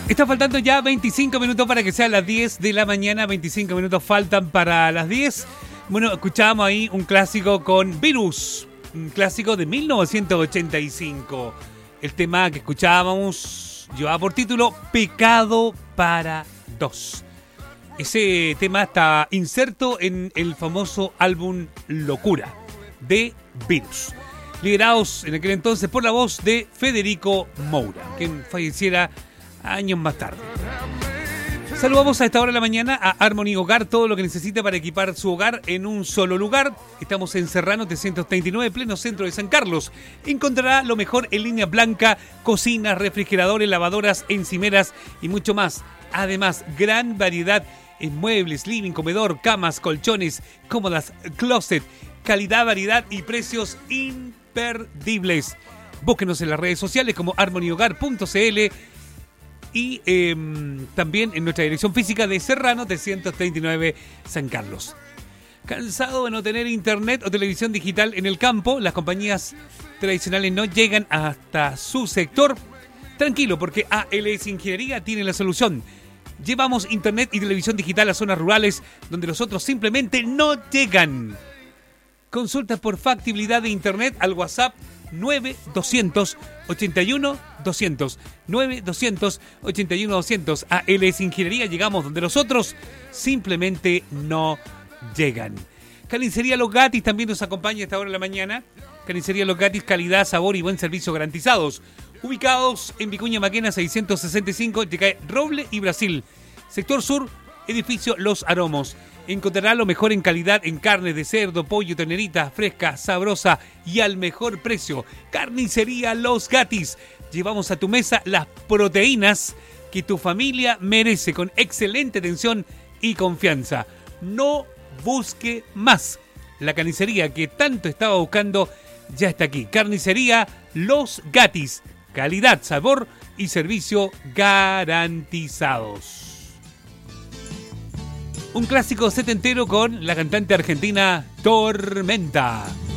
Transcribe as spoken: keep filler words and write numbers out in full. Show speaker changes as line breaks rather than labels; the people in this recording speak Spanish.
Está faltando ya veinticinco minutos para que sean las diez de la mañana. veinticinco minutos faltan para las diez. Bueno, escuchábamos ahí un clásico con Virus. Un clásico de mil novecientos ochenta y cinco. El tema que escuchábamos llevaba por título Pecado para dos. Ese tema está inserto en el famoso álbum Locura de Virus, liderados en aquel entonces por la voz de Federico Moura, quien falleciera años más tarde. Saludamos a esta hora de la mañana a Harmony Hogar, todo lo que necesita para equipar su hogar en un solo lugar. Estamos en Serrano trescientos treinta y nueve, pleno centro de San Carlos. Encontrará lo mejor en línea blanca, cocinas, refrigeradores, lavadoras, encimeras y mucho más. Además, gran variedad en muebles, living, comedor, camas, colchones, cómodas, closet, calidad, variedad y precios imperdibles. Búsquenos en las redes sociales como harmony hogar punto c l y eh, también en nuestra dirección física de Serrano trescientos treinta y nueve San Carlos. ¿Cansado de no tener internet o televisión digital en el campo? Las compañías tradicionales no llegan hasta su sector. Tranquilo, porque A L S Ingeniería tiene la solución. Llevamos internet y televisión digital a zonas rurales donde los otros simplemente no llegan. Consulta por factibilidad de internet al WhatsApp nueve doscientos ochenta y uno doscientos. nueve doscientos ochenta y uno doscientos. A L S Ingeniería llegamos donde los otros simplemente no llegan. Carnicería Los Gatis también nos acompaña a esta hora de la mañana. Carnicería Los Gatis, calidad, sabor y buen servicio garantizados. Ubicados en Vicuña Maquena seiscientos sesenta y cinco, Yecay, Roble y Brasil. Sector Sur, edificio Los Aromos. Encontrará lo mejor en calidad en carne de cerdo, pollo, ternerita, fresca, sabrosa y al mejor precio. Carnicería Los Gatis. Llevamos a tu mesa las proteínas que tu familia merece con excelente atención y confianza. No busque más. La carnicería que tanto estaba buscando ya está aquí. Carnicería Los Gatis. Calidad, sabor y servicio garantizados. Un clásico setentero con la cantante argentina Tormenta.